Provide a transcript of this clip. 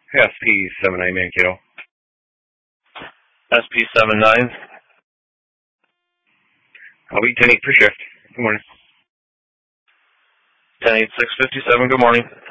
SP79 Mankato. SP79. I'll be 10-8 per shift. Good morning. 10-8-657, good morning.